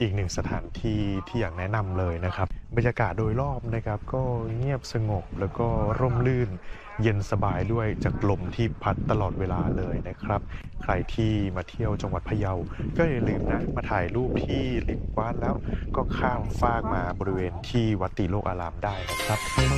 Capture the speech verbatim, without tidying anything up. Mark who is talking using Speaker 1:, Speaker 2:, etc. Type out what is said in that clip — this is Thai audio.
Speaker 1: อีกหนึ่งสถานที่ที่อยากแนะนำเลยนะครับบรรยากาศโดยรอบนะครับก็เงียบสงบแล้วก็ร่มรื่นเย็นสบายด้วยจากลมที่พัดตลอดเวลาเลยนะครับใครที่มาเที่ยวจังหวัดพะเยาก็อย่าลืมนะมาถ่ายรูปที่ริมกว้านแล้วก็ข้ามฟากมาบริเวณที่วัดตรีโลกอารามได้นะครับ